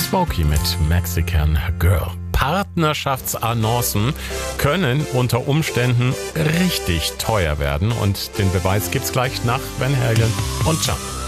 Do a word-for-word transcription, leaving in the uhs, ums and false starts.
Smokey mit Mexican Girl. Partnerschaftsannoncen können unter Umständen richtig teuer werden und den Beweis gibt's gleich nach Van Halen und Jump.